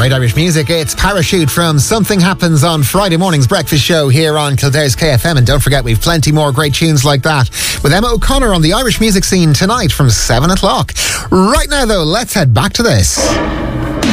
Great Irish music. It's Parachute from Something Happens on Friday morning's breakfast show here on Kildare's KFM. And don't forget, we've plenty more great tunes like that with Emma O'Connor on the Irish music scene tonight from 7 o'clock. Right now, though, let's head back to this.